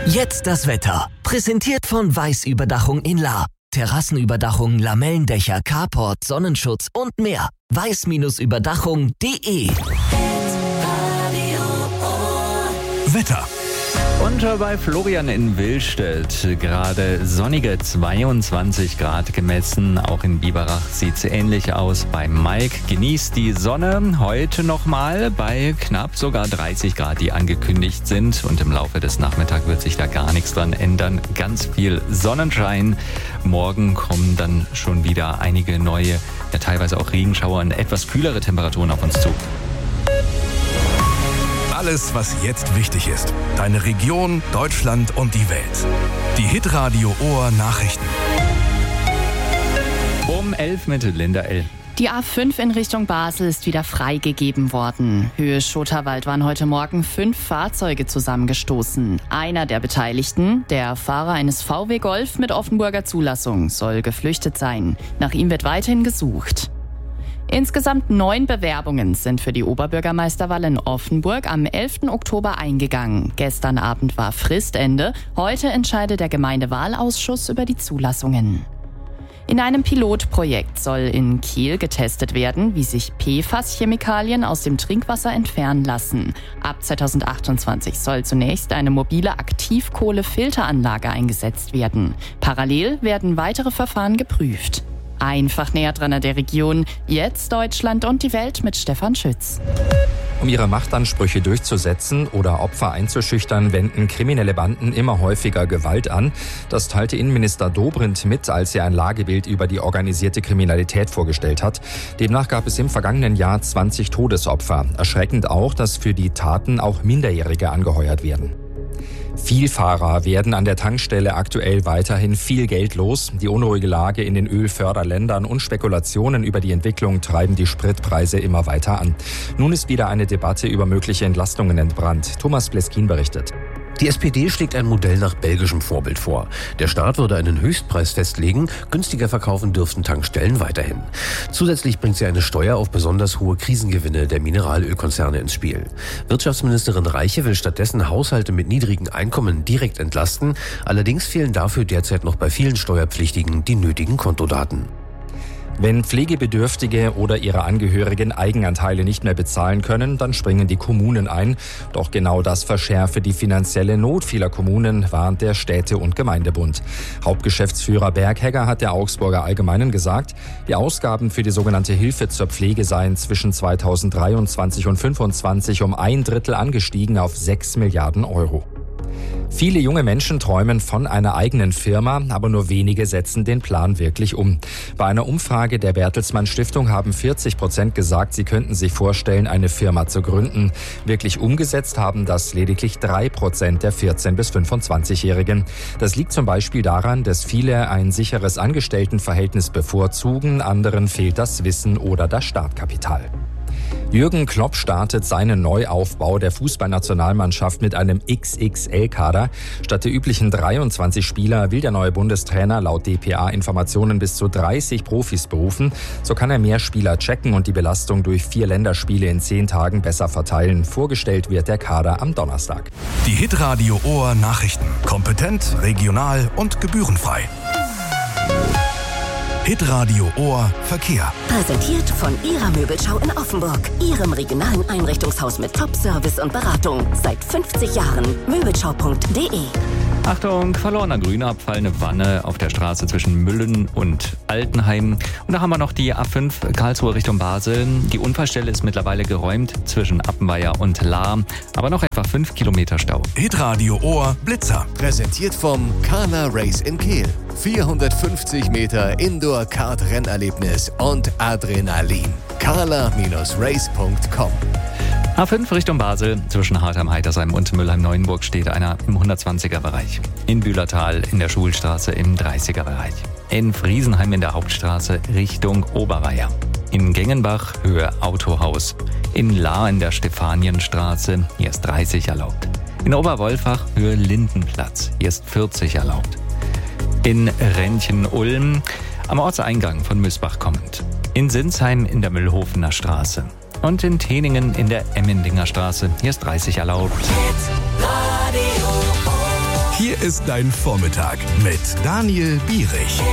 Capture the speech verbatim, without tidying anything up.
Jetzt das Wetter. Präsentiert von Weiß-Überdachung in Lahr. Terrassenüberdachung, Lamellendächer, Carport, Sonnenschutz und mehr. weiß Überdachung punkt de. Wetter. Und bei Florian in Willstedt gerade sonnige zweiundzwanzig Grad gemessen. Auch in Biberach sieht es ähnlich aus. Bei Mike genießt die Sonne heute nochmal bei knapp sogar dreißig Grad, die angekündigt sind. Und im Laufe des Nachmittags wird sich da gar nichts dran ändern. Ganz viel Sonnenschein. Morgen kommen dann schon wieder einige neue, ja teilweise auch Regenschauer und etwas kühlere Temperaturen auf uns zu. Alles, was jetzt wichtig ist. Deine Region, Deutschland und die Welt. Die Hitradio Ohr Nachrichten. Um elf mit Linda L. Die A fünf in Richtung Basel ist wieder freigegeben worden. Höhe Schotterwald waren heute Morgen fünf Fahrzeuge zusammengestoßen. Einer der Beteiligten, der Fahrer eines V W Golf mit Offenburger Zulassung, soll geflüchtet sein. Nach ihm wird weiterhin gesucht. Insgesamt neun Bewerbungen sind für die Oberbürgermeisterwahl in Offenburg am elften Oktober eingegangen. Gestern Abend war Fristende. Heute entscheidet der Gemeindewahlausschuss über die Zulassungen. In einem Pilotprojekt soll in Kiel getestet werden, wie sich P F A S-Chemikalien aus dem Trinkwasser entfernen lassen. Ab zweitausendachtundzwanzig soll zunächst eine mobile Aktivkohlefilteranlage eingesetzt werden. Parallel werden weitere Verfahren geprüft. Einfach näher dran an der Region. Jetzt Deutschland und die Welt mit Stefan Schütz. Um ihre Machtansprüche durchzusetzen oder Opfer einzuschüchtern, wenden kriminelle Banden immer häufiger Gewalt an. Das teilte Innenminister Dobrindt mit, als er ein Lagebild über die organisierte Kriminalität vorgestellt hat. Demnach gab es im vergangenen Jahr zwanzig Todesopfer. Erschreckend auch, dass für die Taten auch Minderjährige angeheuert werden. Vielfahrer werden an der Tankstelle aktuell weiterhin viel Geld los. Die unruhige Lage in den Ölförderländern und Spekulationen über die Entwicklung treiben die Spritpreise immer weiter an. Nun ist wieder eine Debatte über mögliche Entlastungen entbrannt. Thomas Bleskin berichtet. Die S P D schlägt ein Modell nach belgischem Vorbild vor. Der Staat würde einen Höchstpreis festlegen, günstiger verkaufen dürften Tankstellen weiterhin. Zusätzlich bringt sie eine Steuer auf besonders hohe Krisengewinne der Mineralölkonzerne ins Spiel. Wirtschaftsministerin Reiche will stattdessen Haushalte mit niedrigen Einkommen direkt entlasten. Allerdings fehlen dafür derzeit noch bei vielen Steuerpflichtigen die nötigen Kontodaten. Wenn Pflegebedürftige oder ihre Angehörigen Eigenanteile nicht mehr bezahlen können, dann springen die Kommunen ein. Doch genau das verschärfe die finanzielle Not vieler Kommunen, warnt der Städte- und Gemeindebund. Hauptgeschäftsführer Berghegger hat der Augsburger Allgemeinen gesagt, die Ausgaben für die sogenannte Hilfe zur Pflege seien zwischen zweitausenddreiundzwanzig und fünfundzwanzig um ein Drittel angestiegen auf sechs Milliarden Euro. Viele junge Menschen träumen von einer eigenen Firma, aber nur wenige setzen den Plan wirklich um. Bei einer Umfrage der Bertelsmann Stiftung haben vierzig Prozent gesagt, sie könnten sich vorstellen, eine Firma zu gründen. Wirklich umgesetzt haben das lediglich drei Prozent der vierzehn- bis fünfundzwanzigjährigen. Das liegt zum Beispiel daran, dass viele ein sicheres Angestelltenverhältnis bevorzugen, anderen fehlt das Wissen oder das Startkapital. Jürgen Klopp startet seinen Neuaufbau der Fußballnationalmannschaft mit einem X X L-Kader. Statt der üblichen dreiundzwanzig Spieler will der neue Bundestrainer laut D P A-Informationen bis zu dreißig Profis berufen. So kann er mehr Spieler checken und die Belastung durch vier Länderspiele in zehn Tagen besser verteilen. Vorgestellt wird der Kader am Donnerstag. Die Hitradio Ohr Nachrichten. Kompetent, regional und gebührenfrei. Hitradio Ohr Verkehr. Präsentiert von Ihrer Möbelschau in Offenburg. Ihrem regionalen Einrichtungshaus mit Top-Service und Beratung. Seit fünfzig Jahren. Möbelschau punkt de. Achtung, verlorener Grünabfall, eine Wanne auf der Straße zwischen Müllen und Altenheim. Und da haben wir noch die A fünf Karlsruhe Richtung Basel. Die Unfallstelle ist mittlerweile geräumt zwischen Appenweier und Lahr. Aber noch etwa fünf Kilometer Stau. Hitradio Ohr Blitzer. Präsentiert vom Carla Race in Kehl. vierhundertfünfzig Meter Indoor-Kart-Rennerlebnis und Adrenalin. carla Race punkt com. A fünf Richtung Basel, zwischen Hartheim-Heitersheim und Mülheim-Neuenburg steht einer im hundertzwanziger Bereich. In Bühlertal in der Schulstraße im dreißiger Bereich. In Friesenheim in der Hauptstraße Richtung Oberweier. In Gengenbach Höhe Autohaus. In Lahr in der Stefanienstraße, hier ist dreißig erlaubt. In Oberwolfach Höhe Lindenplatz, hier ist vierzig erlaubt. In Rentchen-Ulm am Ortseingang von Müsbach kommend. In Sinsheim in der Müllhofener Straße. Und in Teningen in der Emmendinger Straße. Hier ist dreißig erlaubt. Hier ist dein Vormittag mit Daniel Bierich.